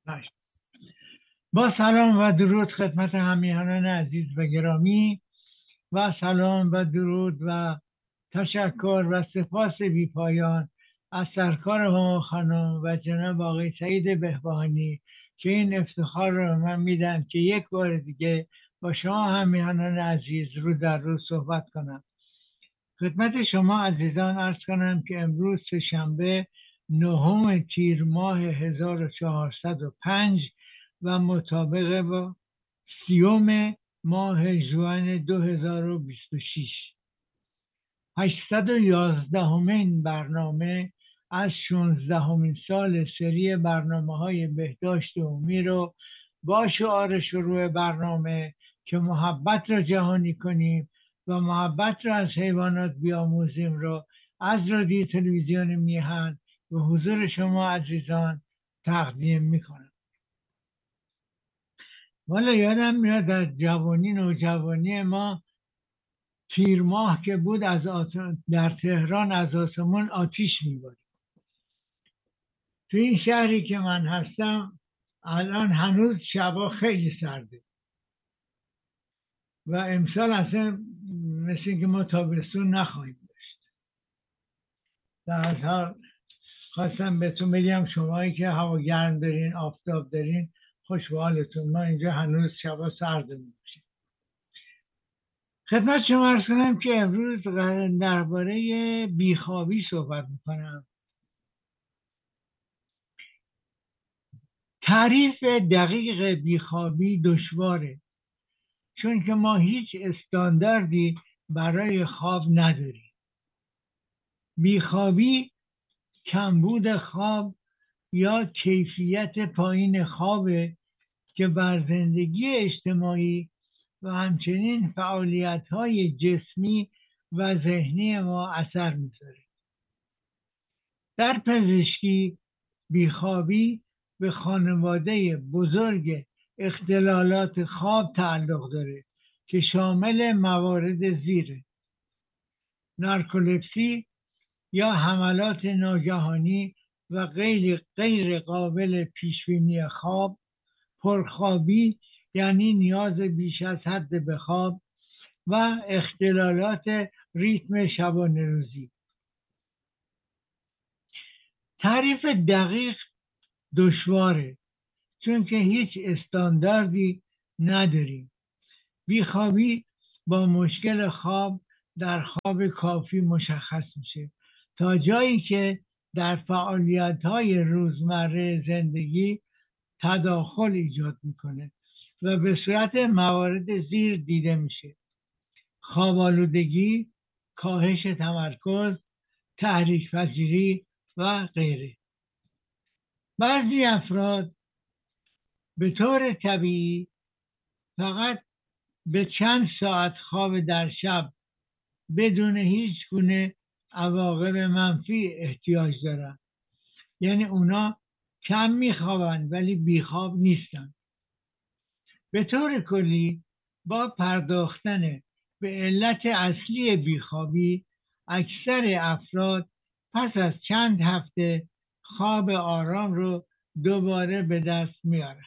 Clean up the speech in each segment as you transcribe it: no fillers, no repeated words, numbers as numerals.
باش. با سلام و درود خدمت همیهنان عزیز و گرامی و سلام و درود و تشکر و سپاس بیپایان از سرکار هما خانم و جناب آقای سعید بهبهانی که این افتخار رو من میدن که یک بار دیگه با شما همیهنان عزیز رو در رو صحبت کنم. خدمت شما عزیزان عرض کنم که امروز سه‌شنبه 9 تیر ماه 1405 و مطابق با 30 ماه ژوئن 2026 811مین برنامه از 16مین سال سری برنامه‌های بهداشت عمومی رو با شعار شروع برنامه که محبت را جهانی کنیم و محبت را از حیوانات بیاموزیم رو از رادیو تلویزیون میهن به حضور شما عزیزان تقدیم میکنم. والا یادم میاد در جوانی نوجوانی ما تیر ماه که بود در تهران از آسمون آتیش میبارید. تو این شهری که من هستم الان هنوز شبا خیلی سرده و امسال اصلا مثل اینکه ما تابستون نخواهیم داشت. در حال خواستم بهتون بگم شمایی که هوا گرم دارین آفتاب دارین خوش به حالتون. ما اینجا هنوز شبا سرد میشه. خدمت شما عرض کنم که امروز درباره بیخوابی صحبت میکنم. تعریف دقیق بیخوابی دشواره چون که ما هیچ استانداردی برای خواب نداریم. بیخوابی کمبود خواب یا کیفیت پایین خوابه که بر زندگی اجتماعی و همچنین فعالیت‌های جسمی و ذهنی ما اثر می‌ذاره. در پزشکی بیخوابی به خانواده بزرگ اختلالات خواب تعلق داره که شامل موارد زیره: نارکولپسی یا حملات ناگهانی و غیر قابل پیشبینی خواب، پرخوابی یعنی نیاز بیش از حد به خواب و اختلالات ریتم شبانه روزی. تعریف دقیق دشواره چون که هیچ استانداردی نداریم. بیخوابی با مشکل خواب در خواب کافی مشخص میشه تا جایی که در فعالیت‌های روزمره زندگی تداخل ایجاد میکنه و به صورت موارد زیر دیده میشه: خواب آلودگی، کاهش تمرکز، تحریک پذیری و غیره. بعضی افراد به طور طبیعی فقط به چند ساعت خواب در شب بدون هیچ گونه عواقب منفی احتیاج دارن. یعنی اونا کم میخوابن ولی بیخواب نیستن. به طور کلی با پرداختن به علت اصلی بیخوابی اکثر افراد پس از چند هفته خواب آرام رو دوباره به دست میارن.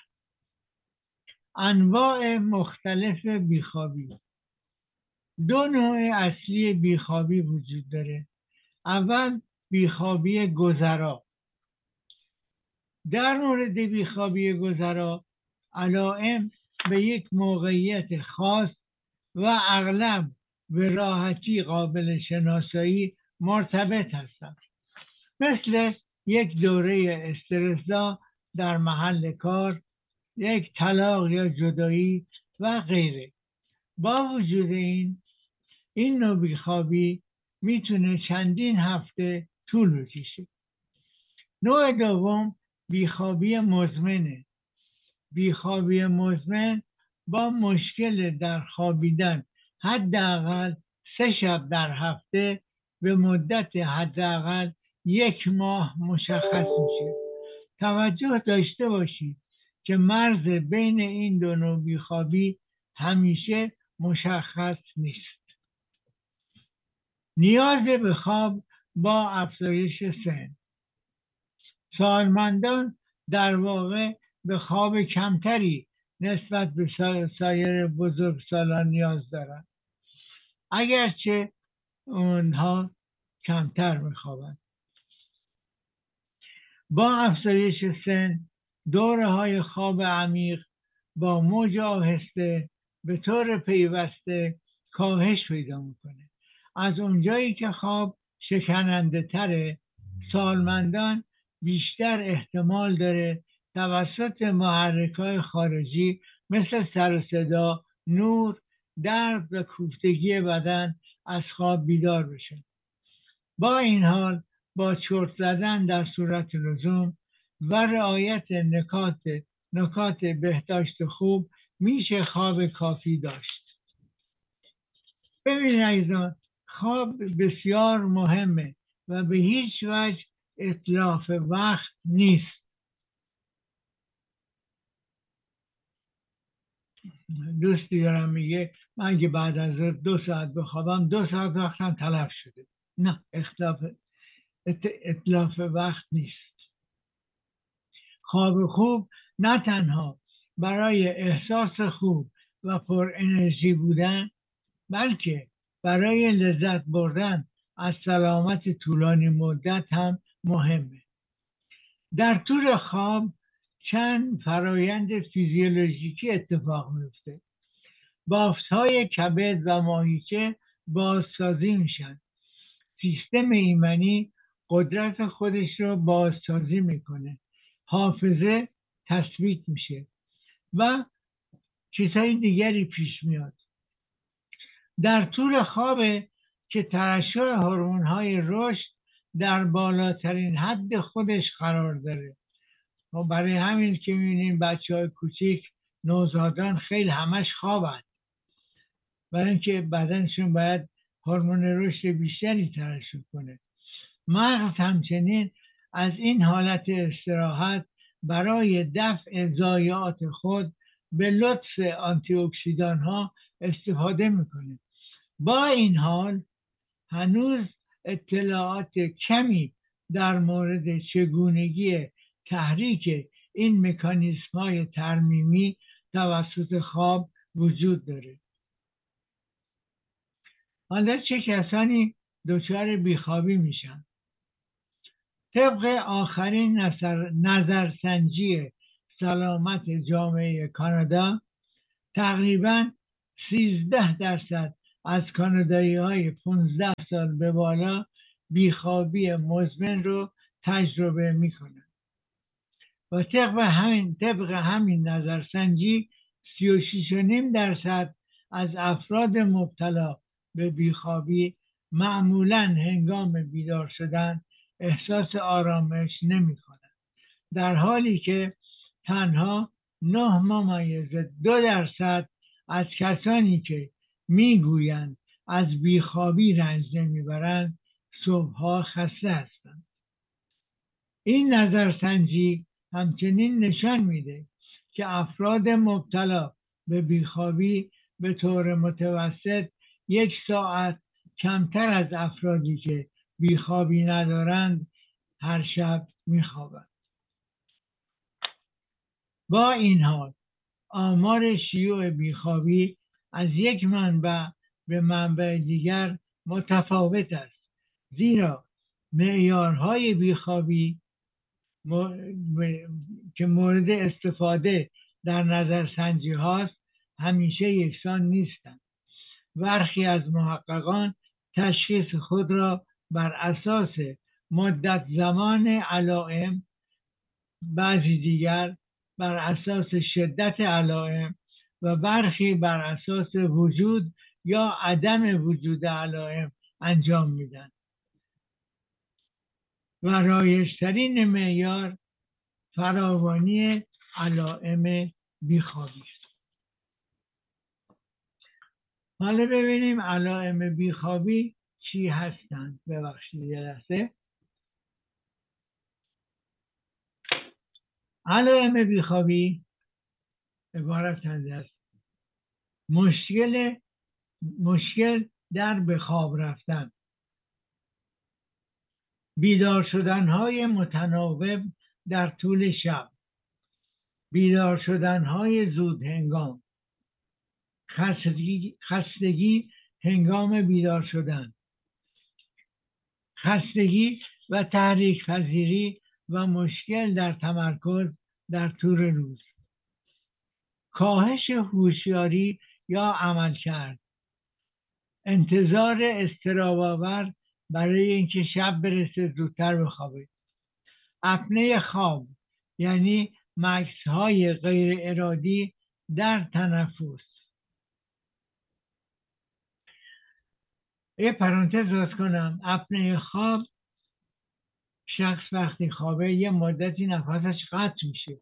انواع مختلف بیخوابی: دو نوع اصلی بیخوابی وجود داره. اول بیخوابی گذرا. در مورد بیخوابی گذرا علائم به یک موقعیت خاص و اغلب به راحتی قابل شناسایی مرتبط هستند، مثل یک دوره استرس‌زا در محل کار، یک طلاق یا جدایی و غیره. با وجود این نوع بیخوابی میتونه چندین هفته طول بکشه. نوع دوم بیخوابی مزمنه. بیخوابی مزمن با مشکل در خوابیدن حداقل 3 شب در هفته به مدت حداقل 1 ماه مشخص میشه. توجه داشته باشید که مرز بین این دو نوع بیخوابی همیشه مشخص نیست. نیاز به خواب با افزایش سن. سالمندان در واقع به خواب کمتری نسبت به سایر بزرگسالان نیاز دارند، اگرچه اونها کمتر میخوابند. با افزایش سن دوره های خواب عمیق با موج آهسته به طور پیوسته کاهش پیدا میکنه. از اونجایی که خواب شکننده تره، سالمندان بیشتر احتمال داره توسط محرک‌های خارجی مثل سر و صدا، نور، درد و کوفتگی بدن از خواب بیدار بشن. با این حال با چرت زدن در صورت لزوم و رعایت نکات بهداشت خوب میشه خواب کافی داشت. ببینید عزیزان، خواب بسیار مهمه و به هیچ وجه اتلاف وقت نیست. دوستی دارم میگه من اگه بعد از 2 ساعت بخوابم 2 ساعت وقتم تلف شده. نه، اتلاف وقت نیست. خواب خوب نه تنها برای احساس خوب و پر انرژی بودن، بلکه برای لذت بردن از سلامت طولانی مدت هم مهمه. در طول خواب چند فرایند فیزیولوژیکی اتفاق میفته. بافت‌های کبد و ماهیچه بازسازی میشن. سیستم ایمنی قدرت خودش رو بازسازی میکنه. حافظه تثبیت میشه و چیزهای دیگری پیش میاد. در طول خواب که ترشح هورمون‌های رشد در بالاترین حد خودش قرار داره. و برای همین که می‌بینیم بچه‌های کوچیک، نوزادان خیلی همش خوابن، برای اینکه بدنشون باید هورمون رشد بیشتری ترشح کنه. مغز همچنین از این حالت استراحت برای دفع ضایعات خود به لطف آنتی اکسیدان ها استفاده میکنه. با این حال هنوز اطلاعات کمی در مورد چگونگی تحریک این مکانیزم های ترمیمی توسط خواب وجود داره. حالا چه کسانی دچار بیخوابی میشن؟ طبق آخرین نظرسنجی سلامت جامعه کانادا، تقریباً 13% از کانادایی‌های 15 سال به بالا بیخوابی مزمن رو تجربه میکنند. و طبق همین نظرسنجی 36.5% از افراد مبتلا به بیخوابی معمولاً هنگام بیدار شدن احساس آرامش نمی کنند، در حالی که تنها 9.2% از کسانی که میگویند از بیخوابی رنج نمیبرند صبحها خسته هستند. این نظرسنجی همچنین نشان میده که افراد مبتلا به بیخوابی به طور متوسط 1 ساعت کمتر از افرادی که بیخوابی ندارند هر شب میخوابند. با این حال آمار شیوع بیخوابی از یک منبع به منبع دیگر متفاوت است، زیرا معیارهای بیخوابی که مورد استفاده در نظرسنجی هاست همیشه یکسان نیستند. برخی از محققان تشخیص خود را بر اساس مدت زمان علائم، بعضی دیگر بر اساس شدت علائم و برخی بر اساس وجود یا عدم وجود علائم انجام میدن. و رایج‌ترین معیار فراوانی علائم بیخوابی است. حالا ببینیم علائم بیخوابی چی هستند. ببخشید یه لحظه. علائم بیخوابی عبارتند از مشکل در به خواب رفتن، بیدار شدن‌های متناوب در طول شب، بیدار شدنهای زود هنگام، خستگی هنگام بیدار شدن، خستگی و تحریک پذیری و مشکل در تمرکز در طول روز، کاهش هوشیاری یا عملکرد، انتظار اضطراب‌آور برای اینکه شب برسه زودتر بخوابه، اپنه خواب یعنی مکث‌های غیر ارادی در تنفس. یه پرانتز باز کنم، اپنه خواب، شخص وقتی خوابه یه مدتی نفسش قطع میشه،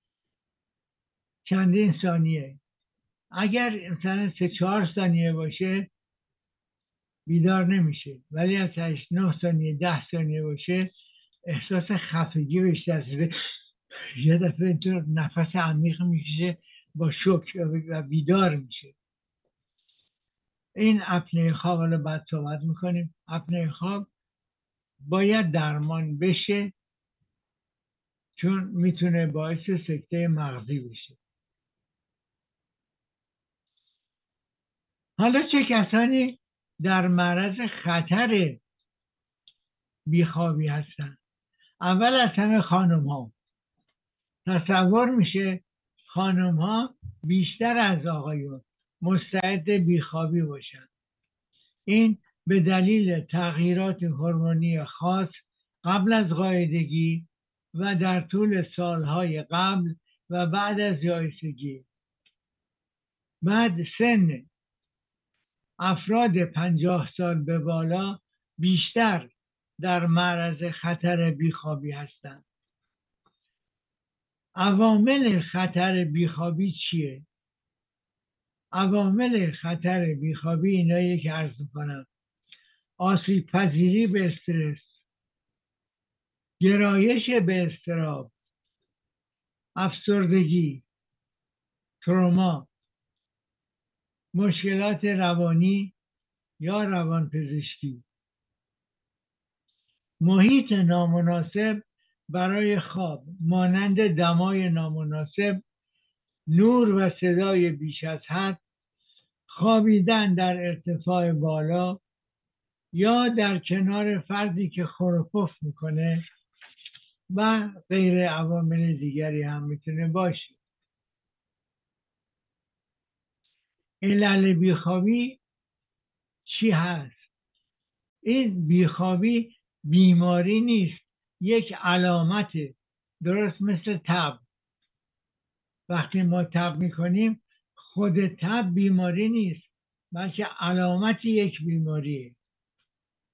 چندین ثانیه. اگر مثلا 3-4 ثانیه باشه بیدار نمیشه، ولی از 8-9 ثانیه 10 ثانیه باشه احساس خفگی بیشتر شده، یه دفعه اینطور نفس عمیق میکشه با شوک و بیدار میشه. این اپنه خواب، حالا بعد صحبت میکنیم. اپنه خواب باید درمان بشه چون میتونه باعث سکته مغزی بشه. حالا چه کسانی در معرض خطر بیخوابی هستن؟ اول از همه خانم ها. تصور میشه خانم ها بیشتر از آقایون مستعد بیخوابی باشن. این به دلیل تغییرات هورمونی خاص قبل از قاعدگی و در طول سالهای قبل و بعد از یائسگی. بعد سن افراد 50 سال به بالا بیشتر در معرض خطر بیخوابی هستند. عوامل خطر بیخوابی چیه؟ عوامل خطر بیخوابی اینایی که عرض می‌کنم: آسیب پذیری به استرس، گرایش به اضطراب، افسردگی، تروما، مشکلات روانی یا روانپزشکی، محیط نامناسب برای خواب مانند دمای نامناسب، نور و صدای بیش از حد، خوابیدن در ارتفاع بالا یا در کنار فردی که خور و پف میکنه و غیر عوامل دیگری هم میتونه باشه. علل بیخوابی چی هست؟ این بیخوابی بیماری نیست، یک علامته، درست مثل تب. وقتی ما تب میکنیم خود تب بیماری نیست، بلکه علامت یک بیماریه.